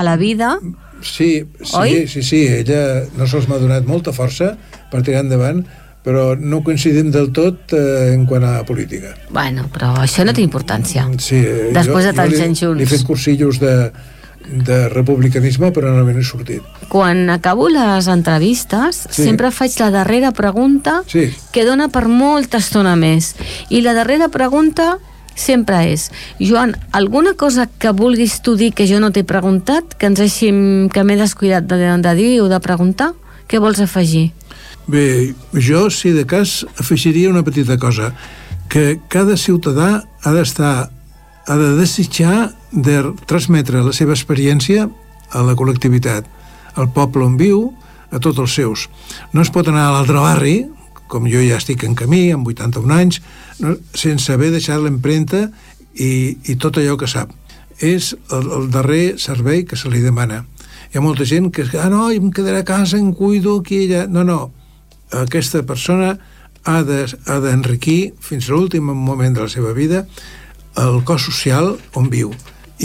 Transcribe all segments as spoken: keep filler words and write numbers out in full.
a la vida. Sí, sí, oi? sí, sí, ella no sols m'ha donat molta força per tirar endavant, però no coincidim del tot eh, en quant a política. Bueno, però això no té importància. Sí, Després jo, de tants jo anys junts. li he fet cursillos de, de republicanisme, però no m'he sortit. Quan acabo les entrevistes, Sí. sempre faig la darrera pregunta, Sí. que dona per molta estona més. I la darrera pregunta sempre és: Joan, alguna cosa que vulguis tu dir que jo no t'he preguntat, que ens hagi, que m'he descuidat de, de dir o de preguntar? Què vols afegir? Bé, jo, si de cas, afegiria una petita cosa, que cada ciutadà ha d'estar, ha de desitjar de transmetre la seva experiència a la col·lectivitat, al poble on viu, a tots els seus. No es pot anar a l'altre barri, com jo ja estic en camí, amb vuitanta-un anys, no, sense haver deixat l'empremta i, i tot allò que sap. És el, el darrer servei que se li demana. Hi ha molta gent que, ah, no, em quedaré a casa, em cuido, aquí i allà. No, no. Aquesta persona ha de, ha d'enriquir fins a l'últim moment de la seva vida el cos social on viu.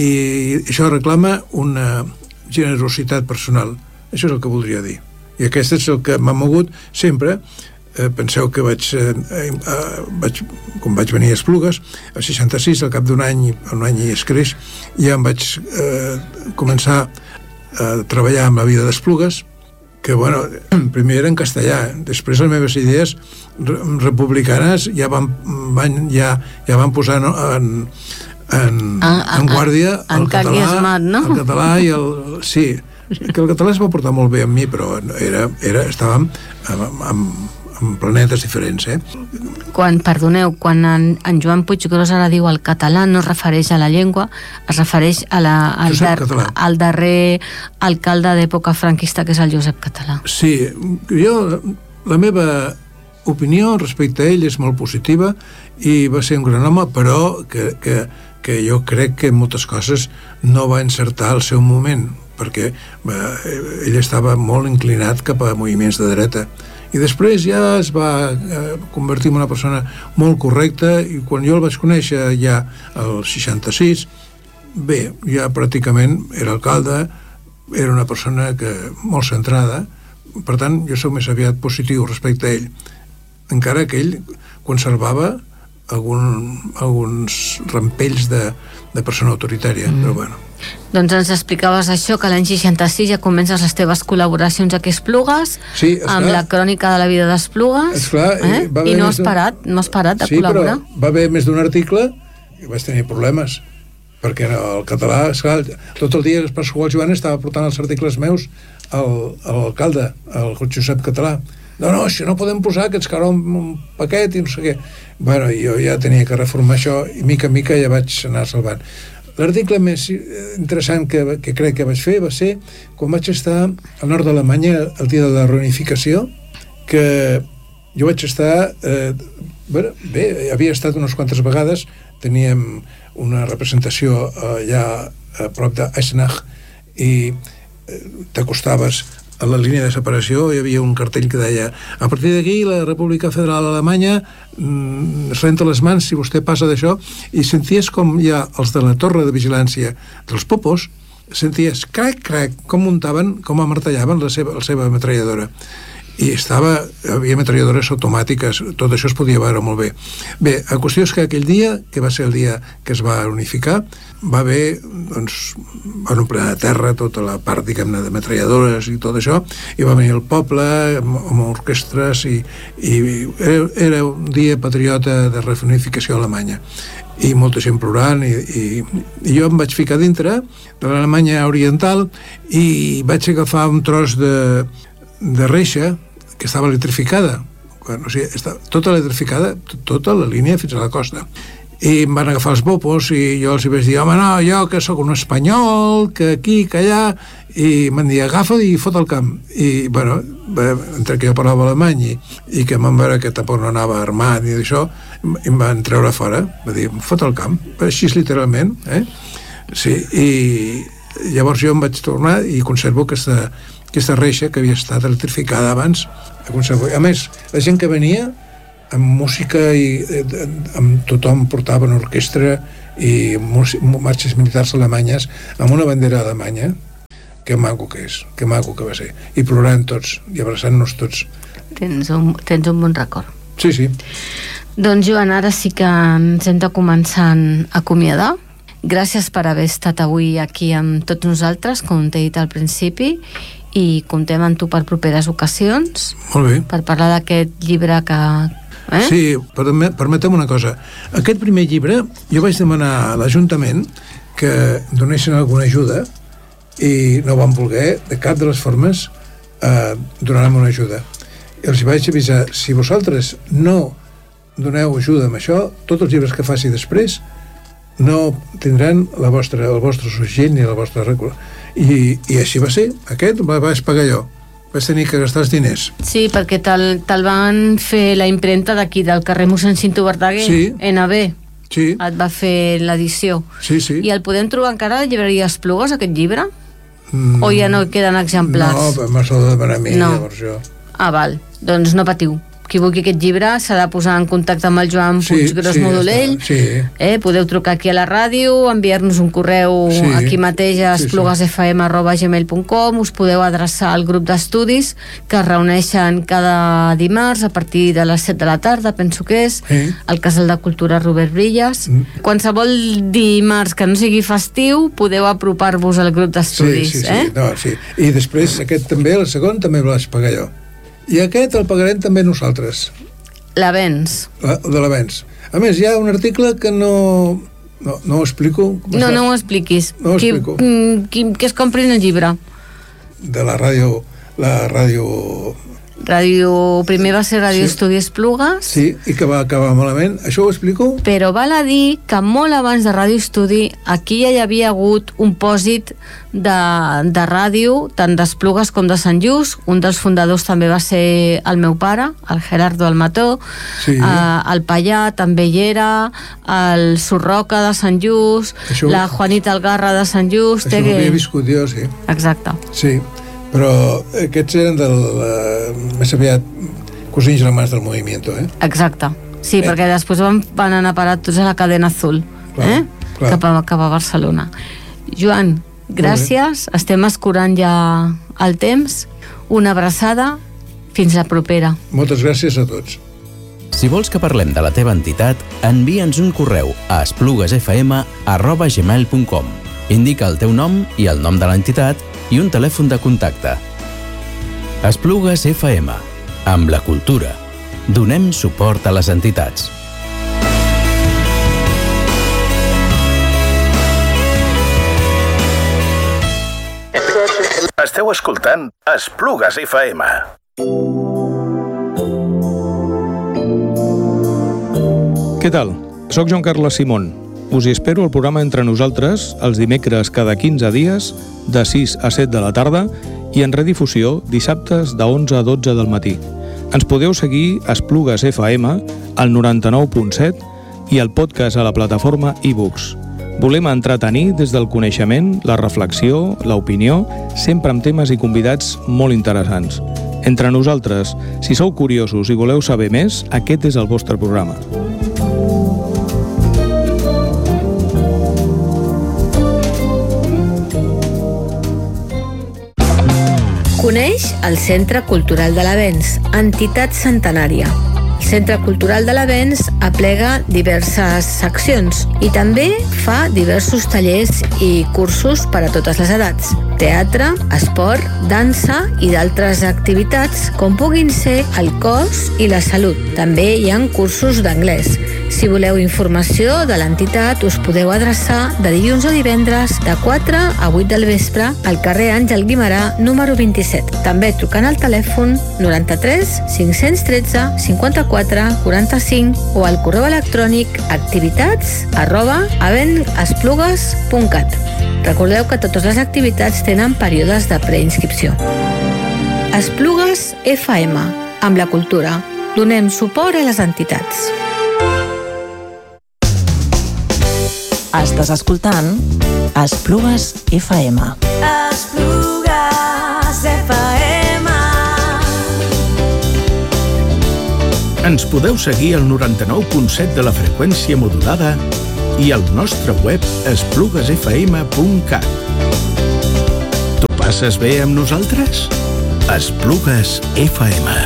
I això reclama una generositat personal. Això és el que voldria dir. I aquest és el que m'ha mogut sempre. Eh, penseu que vaig, eh, eh, vaig, quan vaig venir a Esplugues, al seixanta-sis, al cap d'un any, un any i escreix, ja em vaig eh, començar a treballar amb la vida d'Esplugues, que, bueno, primer era en castellà, després les meves idees republicanes ja van, van, ja, ja van posar no, en, en, ah, ah, en guàrdia en el català, esmat, no? el català i el... Sí, que el català es va portar molt bé amb mi, però era, era, estàvem amb, amb, amb planetes diferents, eh? Quan, perdoneu, quan en, en Joan Puiggròs ara diu el català, no es refereix a la llengua, es refereix a la, al, dar, al darrer alcalde d'època franquista, que és el Josep Català. Sí, jo, la meva opinió respecte a ell és molt positiva i va ser un gran home, però que, que, que jo crec que en moltes coses no va encertar al seu moment, perquè eh, ell estava molt inclinat cap a moviments de dreta. I després ja es va eh, convertir en una persona molt correcta, i quan jo el vaig conèixer ja al seixanta-sis, bé, ja pràcticament era alcalde, era una persona que molt centrada, per tant jo soc més aviat positiu respecte a ell, encara que ell conservava algun, alguns rampells de, de persona autoritària, mm. però bueno. Doncs ens explicaves això, que l'any seixanta-sis ja comences les teves col·laboracions aquí a Esplugues, sí, amb la crònica de la vida d'Esplugues, esclar, eh? I no has parat, no has parat de sí, col·laborar. Sí, però va haver més d'un article i vaig tenir problemes, perquè el català, esclar, tot el dia el Pasqual Joan estava portant els articles meus al, a l'alcalde, al Josep Català. No, no, això no podem posar, que ens caurà un, un paquet i no sé què. Bueno, jo ja tenia que reformar això i mica en mica ja vaig anar salvant. L'article més interessant que, que crec que vaig fer va ser quan vaig estar al nord d'Alemanya el dia de la reunificació, que jo vaig estar eh, bueno, bé, havia estat unes quantes vegades, teníem una representació allà a prop d'Eisenach i eh, t'acostaves a la línia de separació, hi havia un cartell que deia: a partir d'aquí la República Federal Alemanya mm, es renta les mans si vostè passa d'això, i senties com ja els de la torre de vigilància dels popos, senties crac, crac, com muntaven, com amartellaven la seva, la seva metralladora. I estava, havia metralladores automàtiques, tot això es podia veure molt bé. Bé, la qüestió és que aquell dia, que va ser el dia que es va unificar, va haver, doncs, van omplir a terra tota la part, diguem-ne, de metralladores i tot això, i va venir el poble amb, amb orquestres, i, i era, era un dia patriota de reunificació a Alemanya, i molta gent plorant, i, i, i jo em vaig ficar dintre de l'Alemanya oriental i vaig agafar un tros de, de reixa que estava electrificada, bueno, o sigui, estava tota electrificada, tota la línia fins a la costa, i em van agafar els popos i jo els hi vaig dir: home, no, jo que sóc un espanyol, que aquí, que allà, i m'han dit: agafa i fot el camp. I, bueno, entre que jo parlava alemany i, i que em van veure que tampoc no anava armat ni d'això, em van treure fora, va dir: fot el camp, així literalment, eh? Sí, i llavors jo em vaig tornar i conservo aquesta aquesta reixa que havia estat electrificada abans. A més, la gent que venia amb música i amb tothom portava una orquestra i marxes militars alemanyes amb una bandera alemanya, que maco que és, que maco que va ser. I plorant tots, i abraçant-nos tots. Tens un, tens un bon record. Sí, sí. Doncs, Joan, ara sí que ens hem de començar a acomiadar. Gràcies per haver estat avui aquí amb tots nosaltres, com t'he dit al principi, i comptem amb tu per properes ocasions. Molt bé. Per parlar d'aquest llibre que... Eh? Sí, permetem una cosa. Aquest primer llibre jo vaig demanar a l'Ajuntament que donessin alguna ajuda i no van voler, de cap de les formes, eh, donar-me una ajuda. I els vaig avisar, si vosaltres no doneu ajuda amb això, tots els llibres que faci després no tindran la vostra, el vostre segell ni la vostra regla. I, i així va ser. Aquest va, vaig pagar jo. Vaig tenir que gastar els diners. Sí, perquè te'l, te'l van fer la impremta d'aquí, del carrer mossèn Cinto Verdaguer, sí. N B. Sí. Et va fer l'edició. Sí, sí. I el podem trobar encara a la llibreria Esplugues, aquest llibre? Mm. O ja no queden exemplars? No, m'has de demanar a mi, no. Llavors jo... Ah, val. Doncs no patiu. Qui vulgui aquest llibre s'ha de posar en contacte amb el Joan sí, Puiggròs sí, Modolell. Sí. Eh, podeu trucar aquí a la ràdio, enviar-nos un correu sí, aquí mateix a esplugues f m arroba gmail punt com. Us podeu adreçar al grup d'estudis que es reuneixen cada dimarts a partir de les set de la tarda, penso que és, sí. Al Casal de Cultura Robert Brillas. Mm. Qualsevol dimarts que no sigui festiu podeu apropar-vos al grup d'estudis. Sí, sí, sí. Eh? No, sí. I després aquest també, el segon, també el vaig pagar jo. I aquest el pagarem també nosaltres. L'Avenç. La, de l'Avenç. A més, hi ha un article que no... No, no ho explico. No, no ho expliquis. No ho qui, explico. Qui, que es comprin el llibre. De la ràdio... La ràdio... Ràdio... Primer va ser Ràdio sí. Estudi Esplugues. Sí, i que va acabar malament. Això ho explico? Però val a dir que molt abans de Ràdio Estudi aquí ja hi havia hagut un pòsit de, de ràdio, tant d'Esplugues com de Sant Just. Un dels fundadors també va ser el meu pare, el Gerardo Almató. Sí. Uh, el Pallà també hi era, el Surroca de Sant Just, això, la Juanita Algarra de Sant Just. Això ho havia viscut jo, sí. Exacte. Sí. Però aquests eren del, uh, més aviat cosins germans del movimiento, eh? Exacte, sí, eh. perquè després van, van anar a parar tots a la cadena azul, clar, eh? Clar. Cap, a, cap a Barcelona. Joan, gràcies, estem escurant ja el temps, una abraçada, fins la propera. Moltes gràcies a tots. Si vols que parlem de la teva entitat, envia'ns un correu a esplugues f m arroba gmail punt com. Indica el teu nom i el nom de l'entitat i un telèfon de contacte. Esplugues F M. Amb la cultura. Donem suport a les entitats. Esteu escoltant Esplugues F M. Què tal? Soc Joan Carles Simón. Us hi espero al programa Entre Nosaltres els dimecres cada quinze dies de sis a set de la tarda i en redifusió dissabtes de onze a dotze del matí. Ens podeu seguir a Esplugues F M al noranta-nou punt set i el podcast a la plataforma iBooks. Volem entretenir des del coneixement, la reflexió, l'opinió, sempre amb temes i convidats molt interessants. Entre Nosaltres, si sou curiosos i voleu saber més, aquest és el vostre programa. Coneix el Centre Cultural de l'Avenç, entitat centenària. El Centre Cultural de l'Avenç aplega diverses seccions i també fa diversos tallers i cursos per a totes les edats. Teatre, esport, dansa i d'altres activitats com puguin ser el cos i la salut. També hi ha cursos d'anglès. Si voleu informació de l'entitat, us podeu adreçar de dilluns a divendres de quatre a vuit del vespre al carrer Àngel Guimerà, número vint-i-set. També trucant al telèfon noranta-tres cinc-cents tretze cinquanta-quatre quaranta-cinc o al correu electrònic activitats arroba avenesplugues punt cat. Recordeu que totes les activitats tenen períodes de preinscripció. Esplugues F M. Amb la cultura. Donem suport a les entitats. Estàs escoltant Esplugues F M. Esplugues F M. Ens podeu seguir al noranta-nou punt set de la freqüència modulada i al nostre web esplugues f m punt cat. passes bé amb nosaltres? Esplugues F M.